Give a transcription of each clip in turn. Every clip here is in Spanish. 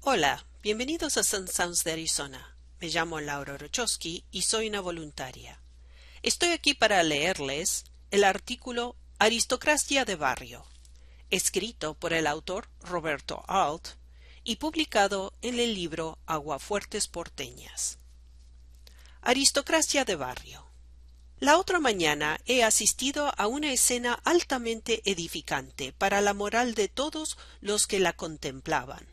Hola, bienvenidos a Sun Sounds de Arizona. Me llamo Laura Rochowski y soy una voluntaria. Estoy aquí para leerles el artículo Aristocracia de Barrio, escrito por el autor Roberto Alt y publicado en el libro Aguafuertes Porteñas. Aristocracia de Barrio. La otra mañana he asistido a una escena altamente edificante para la moral de todos los que la contemplaban.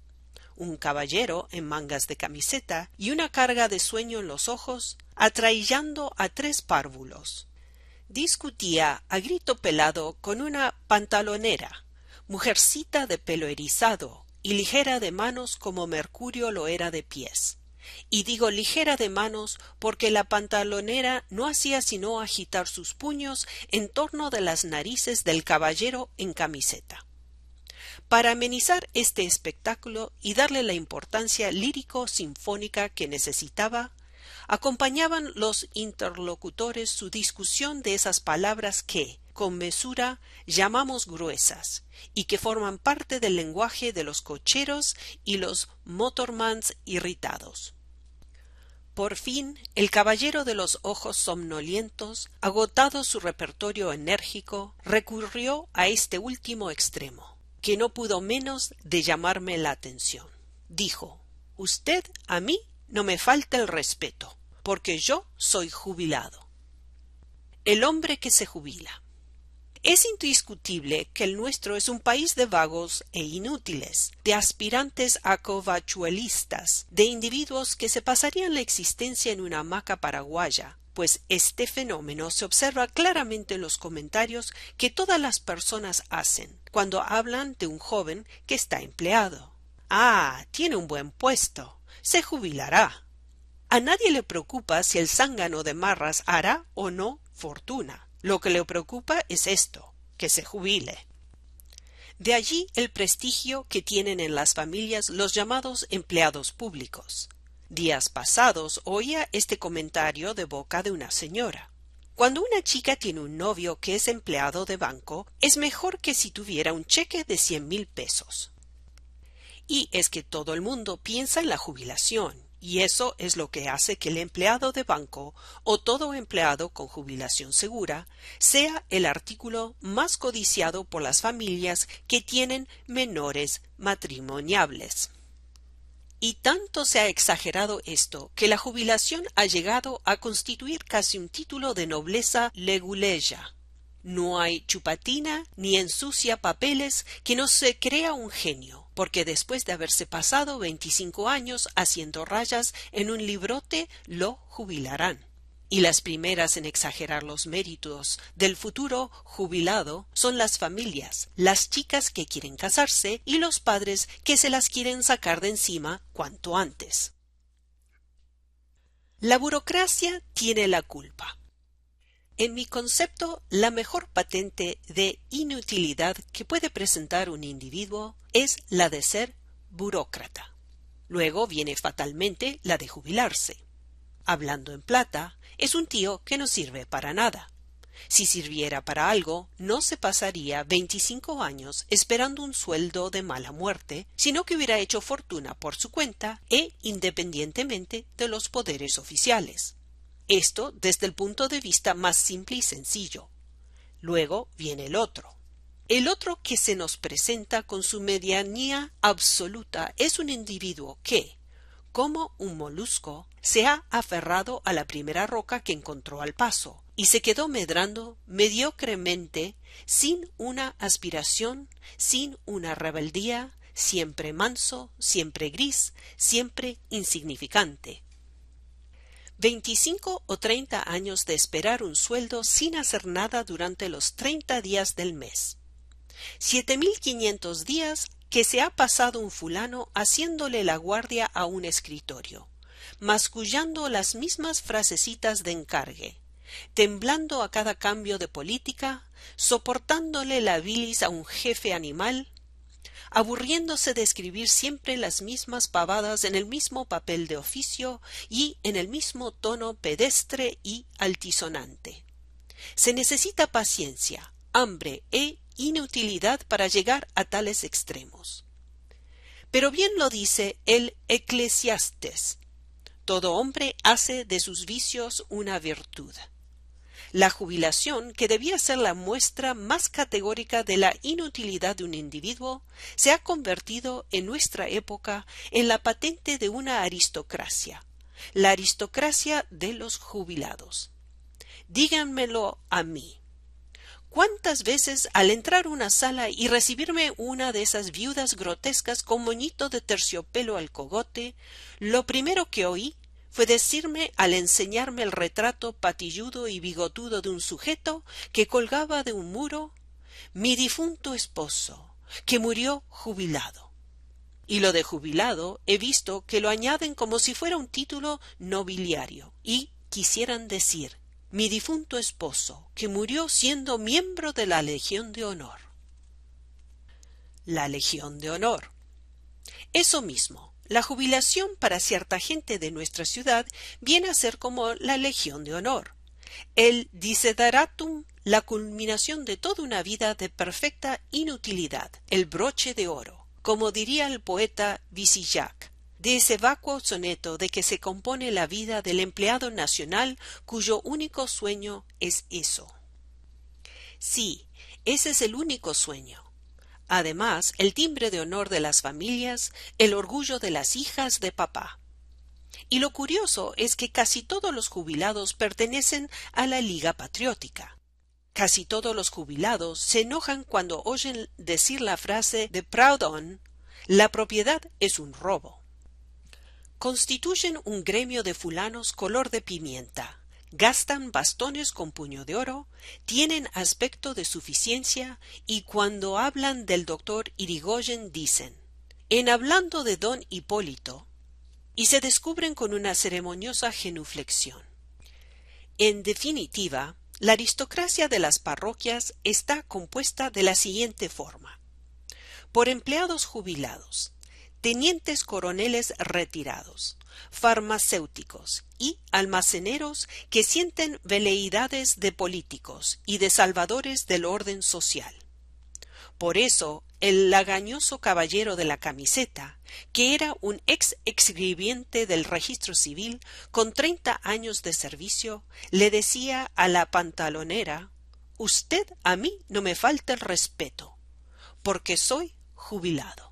Un caballero en mangas de camiseta y una carga de sueño en los ojos, atraillando a tres párvulos. Discutía a grito pelado con una pantalonera, mujercita de pelo erizado y ligera de manos como Mercurio lo era de pies. Y digo ligera de manos porque la pantalonera no hacía sino agitar sus puños en torno de las narices del caballero en camiseta. Para amenizar este espectáculo y darle la importancia lírico-sinfónica que necesitaba, acompañaban los interlocutores su discusión de esas palabras que, con mesura, llamamos gruesas y que forman parte del lenguaje de los cocheros y los motormans irritados. Por fin, el caballero de los ojos somnolientos, agotado su repertorio enérgico, recurrió a este último extremo, que no pudo menos de llamarme la atención. Dijo: «Usted a mí no me falta el respeto, porque yo soy jubilado». El hombre que se jubila. Es indiscutible que el nuestro es un país de vagos e inútiles, de aspirantes a covachuelistas, de individuos que se pasarían la existencia en una hamaca paraguaya, pues este fenómeno se observa claramente en los comentarios que todas las personas hacen cuando hablan de un joven que está empleado. «Ah, tiene un buen puesto, se jubilará». A nadie le preocupa si el zángano de Marras hará o no fortuna. Lo que le preocupa es esto, que se jubile. De allí el prestigio que tienen en las familias los llamados empleados públicos. Días pasados oía este comentario de boca de una señora: «Cuando una chica tiene un novio que es empleado de banco, es mejor que si tuviera un cheque de 100,000 pesos». Y es que todo el mundo piensa en la jubilación, y eso es lo que hace que el empleado de banco, o todo empleado con jubilación segura, sea el artículo más codiciado por las familias que tienen menores matrimoniables. Y tanto se ha exagerado esto que la jubilación ha llegado a constituir casi un título de nobleza leguleya. No hay chupatina ni ensucia papeles que no se crea un genio, porque después de haberse pasado 25 años haciendo rayas en un librote lo jubilarán. Y las primeras en exagerar los méritos del futuro jubilado son las familias, las chicas que quieren casarse y los padres que se las quieren sacar de encima cuanto antes. La burocracia tiene la culpa. En mi concepto, la mejor patente de inutilidad que puede presentar un individuo es la de ser burócrata. Luego viene fatalmente la de jubilarse. Hablando en plata, es un tío que no sirve para nada. Si sirviera para algo, no se pasaría 25 años esperando un sueldo de mala muerte, sino que hubiera hecho fortuna por su cuenta e independientemente de los poderes oficiales. Esto desde el punto de vista más simple y sencillo. Luego viene el otro. El otro que se nos presenta con su medianía absoluta es un individuo que, como un molusco, se ha aferrado a la primera roca que encontró al paso y se quedó medrando mediocremente, sin una aspiración, sin una rebeldía, siempre manso, siempre gris, siempre insignificante. 25 o 30 años de esperar un sueldo sin hacer nada durante los 30 días del mes. 7,500 días que se ha pasado un fulano haciéndole la guardia a un escritorio, mascullando las mismas frasecitas de encargue, temblando a cada cambio de política, soportándole la bilis a un jefe animal, aburriéndose de escribir siempre las mismas pavadas en el mismo papel de oficio y en el mismo tono pedestre y altisonante. Se necesita paciencia, hambre e inutilidad para llegar a tales extremos. Pero bien lo dice el Eclesiastés: todo hombre hace de sus vicios una virtud. La jubilación, que debía ser la muestra más categórica de la inutilidad de un individuo, se ha convertido en nuestra época en la patente de una aristocracia, la aristocracia de los jubilados. Díganmelo a mí. ¿Cuántas veces al entrar a una sala y recibirme una de esas viudas grotescas con moñito de terciopelo al cogote, lo primero que oí fue decirme, al enseñarme el retrato patilludo y bigotudo de un sujeto que colgaba de un muro: mi difunto esposo, que murió jubilado? Y lo de jubilado he visto que lo añaden como si fuera un título nobiliario, y quisieran decir: mi difunto esposo, que murió siendo miembro de la Legión de Honor. La Legión de Honor. Eso mismo, la jubilación para cierta gente de nuestra ciudad viene a ser como la Legión de Honor, el desideratum, la culminación de toda una vida de perfecta inutilidad, el broche de oro, como diría el poeta Visillac, de ese vacuo soneto de que se compone la vida del empleado nacional cuyo único sueño es eso. Sí, ese es el único sueño. Además, el timbre de honor de las familias, el orgullo de las hijas de papá. Y lo curioso es que casi todos los jubilados pertenecen a la Liga Patriótica. Casi todos los jubilados se enojan cuando oyen decir la frase de Proudhon: la propiedad es un robo. Constituyen un gremio de fulanos color de pimienta, gastan bastones con puño de oro, tienen aspecto de suficiencia, y cuando hablan del doctor Irigoyen dicen: en hablando de don Hipólito, y se descubren con una ceremoniosa genuflexión. En definitiva, la aristocracia de las parroquias está compuesta de la siguiente forma: por empleados jubilados, tenientes coroneles retirados, farmacéuticos y almaceneros que sienten veleidades de políticos y de salvadores del orden social. Por eso, el lagañoso caballero de la camiseta, que era un ex-escribiente del registro civil con 30 años de servicio, le decía a la pantalonera: usted a mí no me falta el respeto, porque soy jubilado.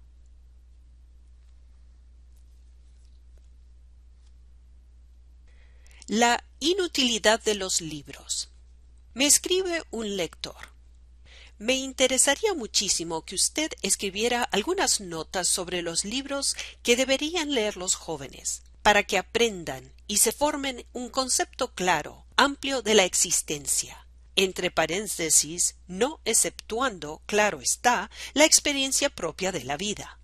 La inutilidad de los libros. Me escribe un lector: me interesaría muchísimo que usted escribiera algunas notas sobre los libros que deberían leer los jóvenes, para que aprendan y se formen un concepto claro, amplio de la existencia, entre paréntesis, no exceptuando, claro está, la experiencia propia de la vida.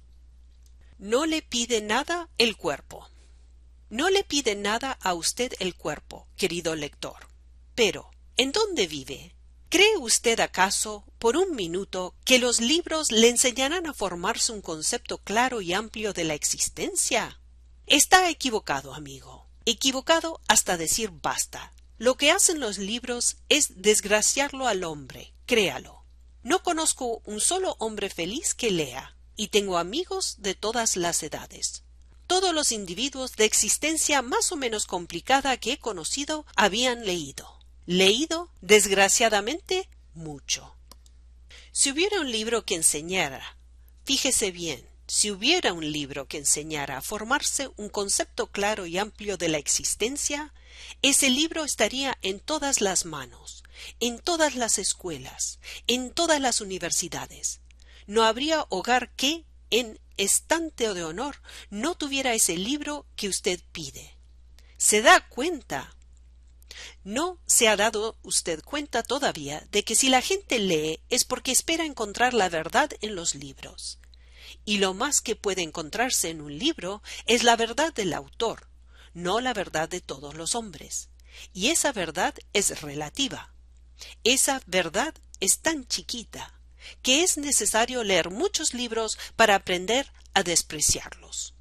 No le pide nada el cuerpo. No le pide nada a usted el cuerpo, querido lector. Pero, ¿en dónde vive? ¿Cree usted acaso, por un minuto, que los libros le enseñarán a formarse un concepto claro y amplio de la existencia? Está equivocado, amigo. Equivocado hasta decir basta. Lo que hacen los libros es desgraciarlo al hombre, créalo. No conozco un solo hombre feliz que lea, y tengo amigos de todas las edades. Todos los individuos de existencia más o menos complicada que he conocido habían leído. Leído, desgraciadamente, mucho. Si hubiera un libro que enseñara, fíjese bien, si hubiera un libro que enseñara a formarse un concepto claro y amplio de la existencia, ese libro estaría en todas las manos, en todas las escuelas, en todas las universidades. No habría hogar que, en estante de honor, no tuviera ese libro que usted pide. ¿Se da cuenta? No se ha dado usted cuenta todavía de que si la gente lee es porque espera encontrar la verdad en los libros. Y lo más que puede encontrarse en un libro es la verdad del autor, no la verdad de todos los hombres. Y esa verdad es relativa. Esa verdad es tan chiquita que es necesario leer muchos libros para aprender a despreciarlos.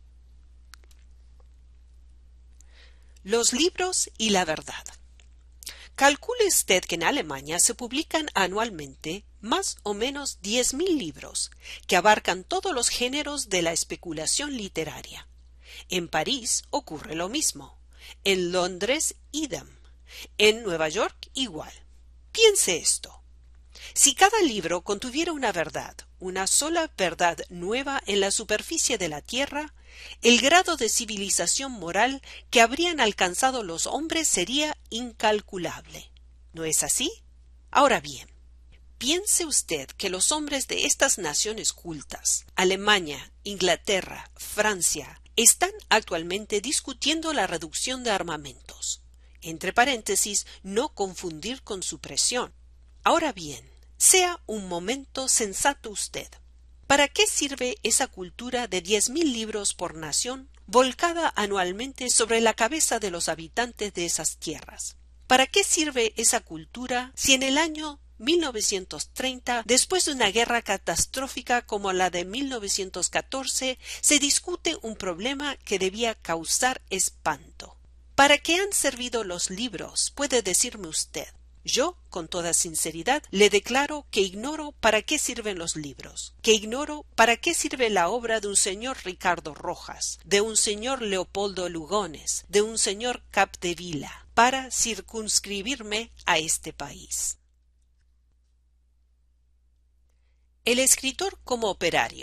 Los libros y la verdad. Calcule usted que en Alemania se publican anualmente más o menos 10.000 libros, que abarcan todos los géneros de la especulación literaria. En París ocurre lo mismo. En Londres, idem. En Nueva York, igual. Piense esto. Si cada libro contuviera una verdad, una sola verdad nueva en la superficie de la Tierra, el grado de civilización moral que habrían alcanzado los hombres sería incalculable. ¿No es así? Ahora bien, piense usted que los hombres de estas naciones cultas, Alemania, Inglaterra, Francia, están actualmente discutiendo la reducción de armamentos. Entre paréntesis, no confundir con supresión. Ahora bien, sea un momento sensato usted. ¿Para qué sirve esa cultura de 10.000 libros por nación volcada anualmente sobre la cabeza de los habitantes de esas tierras? ¿Para qué sirve esa cultura si en el año 1930, después de una guerra catastrófica como la de 1914, se discute un problema que debía causar espanto? ¿Para qué han servido los libros? Puede decirme usted. Yo, con toda sinceridad, le declaro que ignoro para qué sirven los libros, que ignoro para qué sirve la obra de un señor Ricardo Rojas, de un señor Leopoldo Lugones, de un señor Capdevila, para circunscribirme a este país. El escritor como operario.